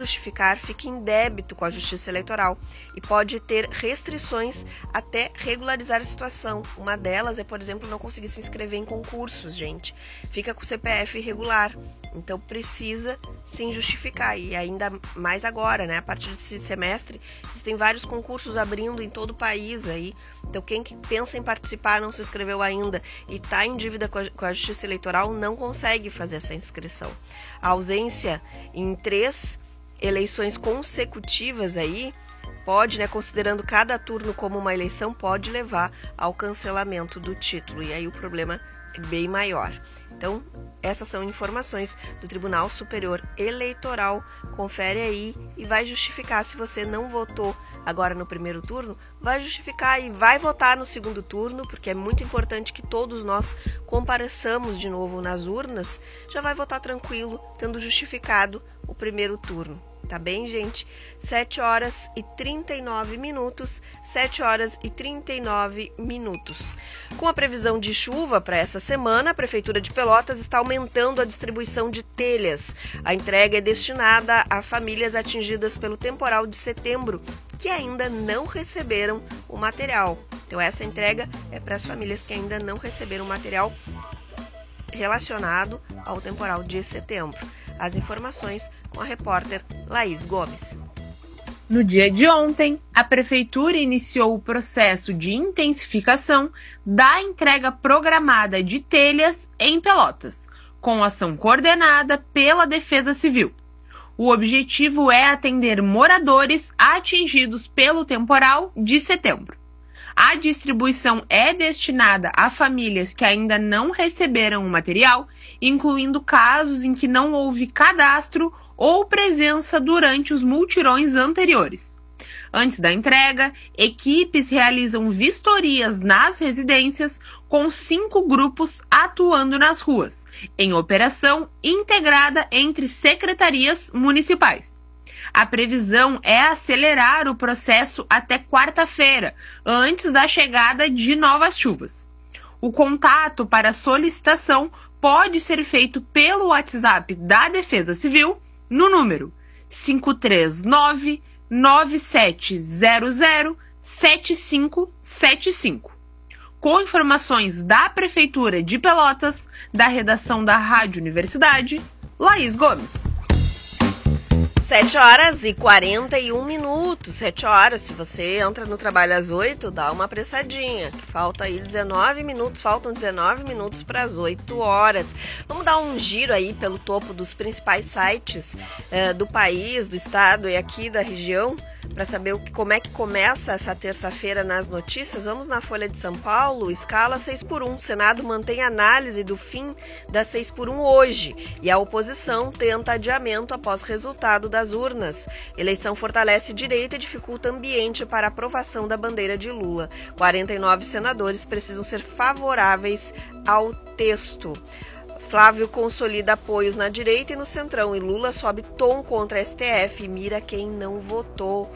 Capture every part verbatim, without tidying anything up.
justificar, fica em débito com a Justiça Eleitoral e pode ter restrições até regularizar a situação. Uma delas é, por exemplo, não conseguir se inscrever em concursos, gente. Fica com o C P F irregular. Então precisa sim justificar, e ainda mais agora, né? A partir desse semestre, existem vários concursos abrindo em todo o país aí. Então quem que pensa em participar, não se inscreveu ainda e está em dívida com a, com a Justiça Eleitoral, não consegue fazer essa inscrição. A ausência em três eleições consecutivas aí pode, né, considerando cada turno como uma eleição, pode levar ao cancelamento do título, e aí o problema é bem maior. Então, essas são informações do Tribunal Superior Eleitoral. Confere aí e vai justificar. Se você não votou agora no primeiro turno, vai justificar e vai votar no segundo turno, porque é muito importante que todos nós compareçamos de novo nas urnas. Já vai votar tranquilo, tendo justificado o primeiro turno. Tá bem, gente? sete horas e trinta e nove minutos, sete horas e trinta e nove minutos. Com a previsão de chuva para essa semana, a Prefeitura de Pelotas está aumentando a distribuição de telhas. A entrega é destinada a famílias atingidas pelo temporal de setembro, que ainda não receberam o material. Então, essa entrega é para as famílias que ainda não receberam o material relacionado ao temporal de setembro. As informações com a repórter Laís Gomes. No dia de ontem, a Prefeitura iniciou o processo de intensificação da entrega programada de telhas em Pelotas, com ação coordenada pela Defesa Civil. O objetivo é atender moradores atingidos pelo temporal de setembro. A distribuição é destinada a famílias que ainda não receberam o material, incluindo casos em que não houve cadastro ou presença durante os multirões anteriores. Antes da entrega, equipes realizam vistorias nas residências com cinco grupos atuando nas ruas, em operação integrada entre secretarias municipais. A previsão é acelerar o processo até quarta-feira, antes da chegada de novas chuvas. O contato para solicitação pode ser feito pelo WhatsApp da Defesa Civil no número cinco três nove, nove sete zero zero, sete cinco sete cinco. Com informações da Prefeitura de Pelotas, da redação da Rádio Universidade, Laís Gomes. sete horas e quarenta e um minutos, sete horas, se você entra no trabalho às oito, dá uma apressadinha, que falta aí dezenove minutos, faltam dezenove minutos para as oito horas. Vamos dar um giro aí pelo topo dos principais sites eh, do país, do estado e aqui da região, para saber o que, como é que começa essa terça-feira nas notícias. Vamos na Folha de São Paulo, escala seis por um. Senado mantém análise do fim da seis por um hoje e a oposição tenta adiamento após resultado das urnas. Eleição fortalece direita e dificulta ambiente para aprovação da bandeira de Lula. quarenta e nove senadores precisam ser favoráveis ao texto. Flávio consolida apoios na direita e no centrão, e Lula sobe tom contra a S T F e mira quem não votou.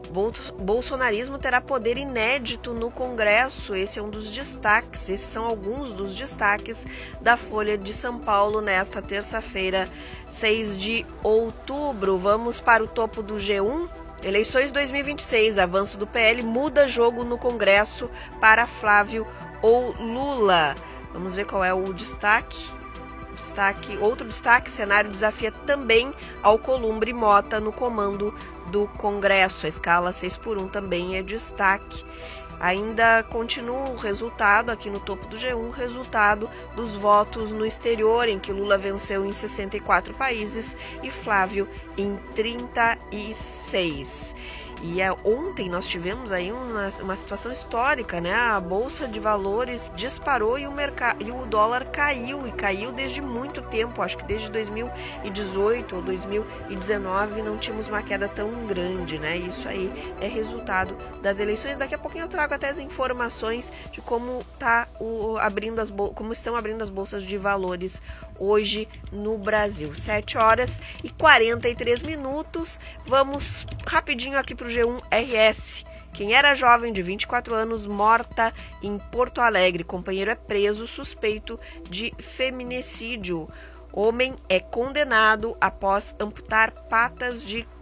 Bolsonarismo terá poder inédito no Congresso. Esse é um dos destaques, esses são alguns dos destaques da Folha de São Paulo nesta terça-feira, seis de outubro. Vamos para o topo do G um. Eleições dois mil e vinte e seis, avanço do P L muda jogo no Congresso para Flávio ou Lula. Vamos ver qual é o destaque. Destaque, outro destaque, cenário desafia também Alcolumbre e Mota no comando do Congresso. A escala seis por um também é destaque. Ainda continua o resultado aqui no topo do G um, resultado dos votos no exterior, em que Lula venceu em sessenta e quatro países e Flávio em trinta e seis. E é, ontem nós tivemos aí uma, uma situação histórica, né? A Bolsa de Valores disparou e o, mercado, e o dólar caiu, e caiu desde muito tempo. Acho que desde dois mil e dezoito ou dois mil e dezenove não tínhamos uma queda tão grande, né? Isso aí é resultado das eleições. Daqui a pouquinho eu trago até as informações de como, tá o, abrindo as, como estão abrindo as bolsas de valores hoje no Brasil. sete horas e quarenta e três minutos. Vamos rapidinho aqui para o G um R S. Quem era jovem de vinte e quatro anos morta em Porto Alegre. Companheiro é preso suspeito de feminicídio. Homem é condenado após amputar patas de